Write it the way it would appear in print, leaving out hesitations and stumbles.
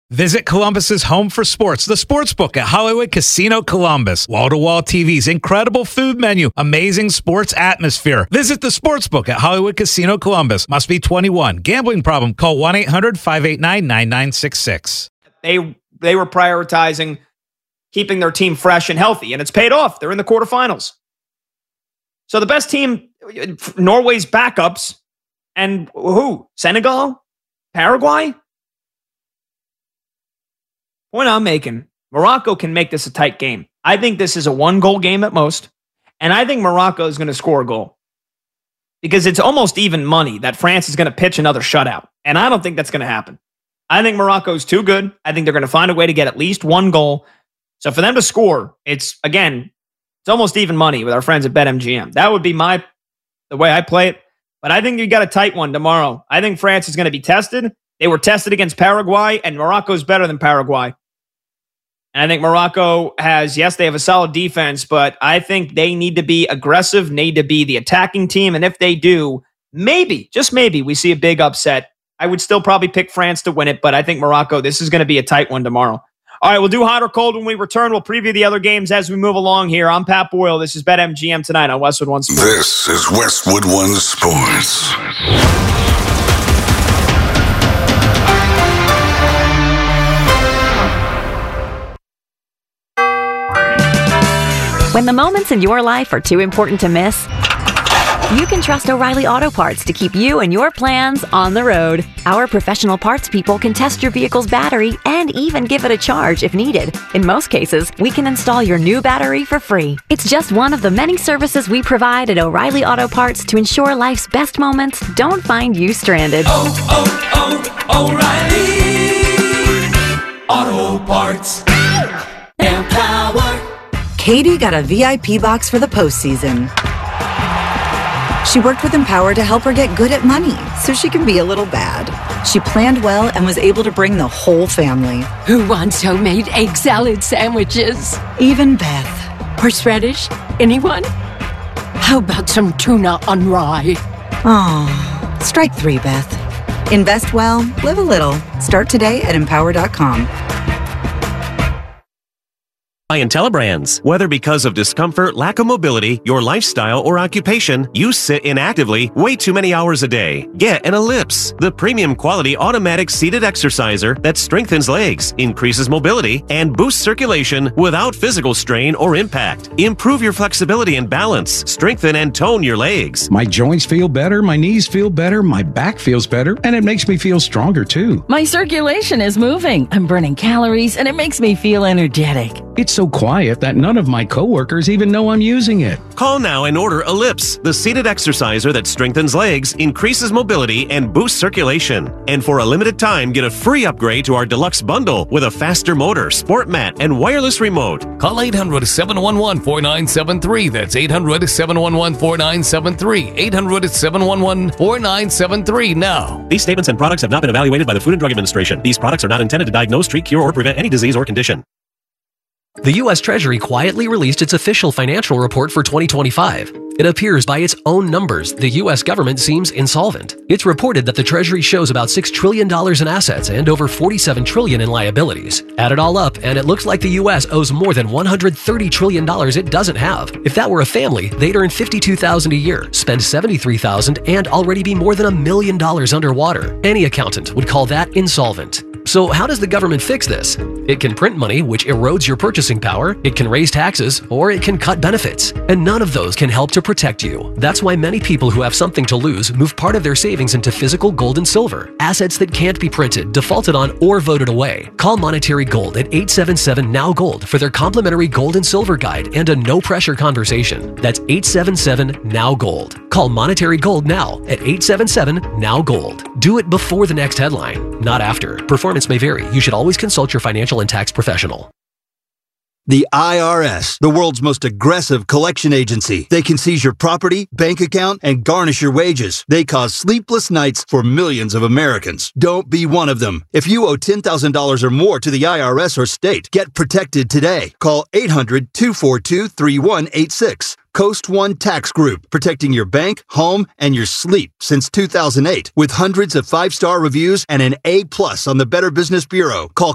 Visit Columbus's home for sports, the Sportsbook at Hollywood Casino Columbus. Wall-to-wall TVs, incredible food menu, amazing sports atmosphere. Visit the Sportsbook at Hollywood Casino Columbus. Must be 21. Gambling problem? Call 1-800-589-9966. They were prioritizing keeping their team fresh and healthy, and it's paid off. They're in the quarterfinals. So the best team, Norway's backups, and who? Senegal? Paraguay? Point I'm making, Morocco can make this a tight game. I think this is a one-goal game at most, and I think Morocco is going to score a goal because it's almost even money that France is going to pitch another shutout, and I don't think that's going to happen. I think Morocco's too good. I think they're going to find a way to get at least one goal. So for them to score, it's almost even money with our friends at BetMGM. That would be the way I play it, but I think you got a tight one tomorrow. I think France is going to be tested. They were tested against Paraguay, and Morocco's better than Paraguay. And I think Morocco they have a solid defense, but I think they need to be aggressive, need to be the attacking team. And if they do, maybe, just maybe, we see a big upset. I would still probably pick France to win it, but I think Morocco, this is going to be a tight one tomorrow. All right, we'll do hot or cold when we return. We'll preview the other games as we move along here. I'm Pat Boyle. This is BetMGM tonight on Westwood One Sports. This is Westwood One Sports. When the moments in your life are too important to miss, you can trust O'Reilly Auto Parts to keep you and your plans on the road. Our professional parts people can test your vehicle's battery and even give it a charge if needed. In most cases, we can install your new battery for free. It's just one of the many services we provide at O'Reilly Auto Parts to ensure life's best moments don't find you stranded. O'Reilly Auto Parts. Empower. Katie got a VIP box for the postseason. She worked with Empower to help her get good at money so she can be a little bad. She planned well and was able to bring the whole family. Who wants homemade egg salad sandwiches? Even Beth. Horseradish? Anyone? How about some tuna on rye? Aw, strike three, Beth. Invest well, live a little. Start today at Empower.com. By IntelliBrands. Whether because of discomfort, lack of mobility, your lifestyle, or occupation, you sit inactively way too many hours a day. Get an Ellipse, the premium quality automatic seated exerciser that strengthens legs, increases mobility, and boosts circulation without physical strain or impact. Improve your flexibility and balance. Strengthen and tone your legs. My joints feel better, my knees feel better, my back feels better, and it makes me feel stronger too. My circulation is moving. I'm burning calories, and it makes me feel energetic. It's so quiet that none of my coworkers even know I'm using it. Call now and order Ellipse, the seated exerciser that strengthens legs, increases mobility, and boosts circulation. And for a limited time, get a free upgrade to our deluxe bundle with a faster motor, sport mat, and wireless remote. Call 800-711-4973. That's 800-711-4973. 800-711-4973 now. These statements and products have not been evaluated by the Food and Drug Administration. These products are not intended to diagnose, treat, cure, or prevent any disease or condition. The U.S. Treasury quietly released its official financial report for 2025. It appears by its own numbers, the U.S. government seems insolvent. It's reported that the Treasury shows about $6 trillion in assets and over $47 trillion in liabilities. Add it all up, and it looks like the U.S. owes more than $130 trillion it doesn't have. If that were a family, they'd earn $52,000 a year, spend $73,000, and already be more than $1 million underwater. Any accountant would call that insolvent. So how does the government fix this? It can print money, which erodes your purchasing power, it can raise taxes, or it can cut benefits. And none of those can help to protect you. That's why many people who have something to lose move part of their savings into physical gold and silver, assets that can't be printed, defaulted on, or voted away. Call Monetary Gold at 877-NOW-GOLD for their complimentary gold and silver guide and a no-pressure conversation. That's 877-NOW-GOLD. Call Monetary Gold now at 877-NOW-GOLD. Do it before the next headline, not after. Performance may vary. You should always consult your financial and tax professional. The IRS, the world's most aggressive collection agency. They can seize your property, bank account, and garnish your wages. They cause sleepless nights for millions of Americans. Don't be one of them. If you owe $10,000 or more to the IRS or state, get protected today. Call 800-242-3186. Coast One Tax Group, protecting your bank, home, and your sleep since 2008. With hundreds of 5-star reviews and an A+ on the Better Business Bureau. Call